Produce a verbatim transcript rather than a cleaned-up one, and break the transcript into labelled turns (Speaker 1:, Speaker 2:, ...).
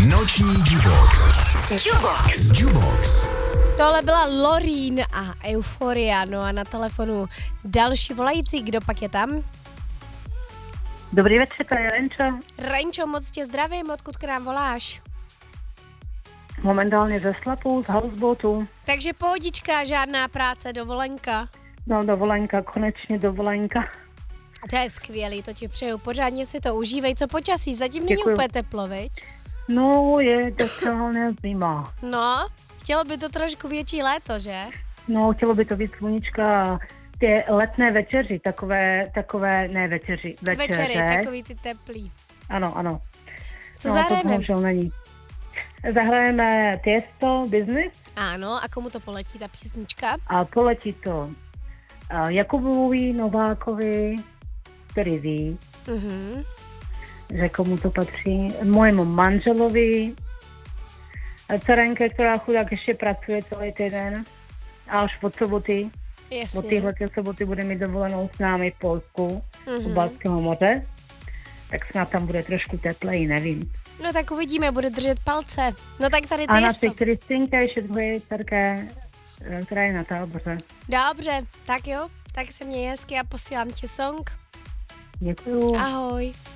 Speaker 1: Noční Jubox. Jubox. Jubox.
Speaker 2: Tohle byla Lorín a Euforia. No a na telefonu další volající. Kdo pak je tam?
Speaker 3: Dobrý večer, to je Renčo.
Speaker 2: Renčo, moc tě zdravím, odkud k nám voláš?
Speaker 3: Momentálně ze Slapu, z houseboatu.
Speaker 2: Takže pohodička, žádná práce, dovolenka.
Speaker 3: No, dovolenka, konečně dovolenka.
Speaker 2: To je skvělý, to ti přeju. Pořádně si to užívej. Co počasí? Zatím není
Speaker 3: Děkuju.
Speaker 2: úplně teplo, viď?
Speaker 3: No, je docela zima.
Speaker 2: No, chtělo by to trošku větší léto, že?
Speaker 3: No, chtělo by to víc sluníčka a ty letné večeři, takové, takové, ne večeři, večeře.
Speaker 2: Večery, takový ty teplý.
Speaker 3: Ano, ano.
Speaker 2: Co
Speaker 3: no,
Speaker 2: zahrajeme?
Speaker 3: to bohužel není. Zahrajeme Tiesto, Business
Speaker 2: Ano, a komu to poletí ta písnička?
Speaker 3: a poletí to a Jakubovi Novákovi, který ví,
Speaker 2: Mhm.
Speaker 3: že komu to patří, mojemu manželovi, a dcerenke, která chudák ještě pracuje celý týden a až od soboty, od
Speaker 2: Jasně.
Speaker 3: téhle soboty bude mít dovolenou s námi v Polsku, u
Speaker 2: Mhm.
Speaker 3: Baltského moře, tak snad tam bude trošku tepleji, nevím.
Speaker 2: No tak uvidíme, bude držet palce. No tak tady
Speaker 3: A
Speaker 2: ty
Speaker 3: naše
Speaker 2: to.
Speaker 3: Kristýnka ještě druhé dcerke, která je na táboře.
Speaker 2: Dobře, tak jo, tak se měj hezky a posílám ti song.
Speaker 3: Děkuju.
Speaker 2: Ahoj.